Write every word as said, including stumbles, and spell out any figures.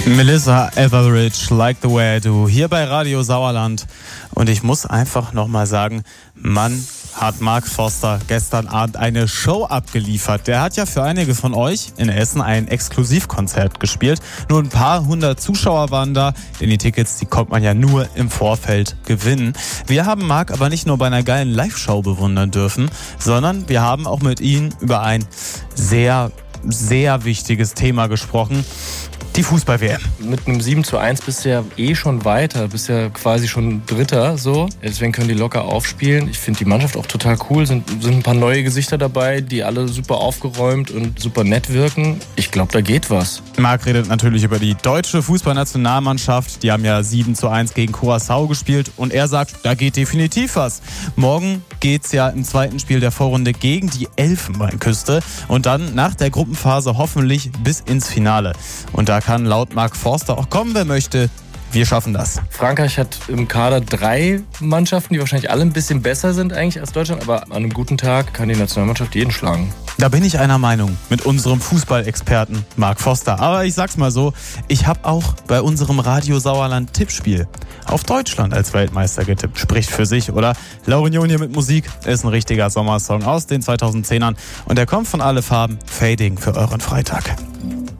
Melissa Etheridge, Like the Way I Do, hier bei Radio Sauerland. Und ich muss einfach nochmal sagen, Mann, hat Mark Forster gestern Abend eine Show abgeliefert. Der hat ja für einige von euch in Essen ein Exklusivkonzert gespielt. Nur ein paar hundert Zuschauer waren da, denn die Tickets, die konnte man ja nur im Vorfeld gewinnen. Wir haben Mark aber nicht nur bei einer geilen Live-Show bewundern dürfen, sondern wir haben auch mit ihm über ein sehr, sehr wichtiges Thema gesprochen. Die Fußball-W M. Mit einem sieben zu eins bist du ja eh schon weiter, bist ja quasi schon Dritter, so. Deswegen können die locker aufspielen. Ich finde die Mannschaft auch total cool, sind, sind ein paar neue Gesichter dabei, die alle super aufgeräumt und super nett wirken. Ich glaube, da geht was. Marc redet natürlich über die deutsche Fußballnationalmannschaft. Die haben ja sieben zu eins gegen Curaçao gespielt und er sagt, da geht definitiv was. Morgen geht's ja im zweiten Spiel der Vorrunde gegen die Elfenbeinküste und dann nach der Gruppenphase hoffentlich bis ins Finale. Und da kann laut Mark Forster auch kommen, wer möchte. Wir schaffen das. Frankreich hat im Kader drei Mannschaften, die wahrscheinlich alle ein bisschen besser sind eigentlich als Deutschland, aber an einem guten Tag kann die Nationalmannschaft jeden schlagen. Da bin ich einer Meinung mit unserem Fußballexperten Mark Forster. Aber ich sag's mal so, ich habe auch bei unserem Radio Sauerland Tippspiel auf Deutschland als Weltmeister getippt. Spricht für sich, oder? La Union hier mit Musik ist ein richtiger Sommersong aus den zweitausendzehnern und der kommt von Alle Farben. Fading für euren Freitag.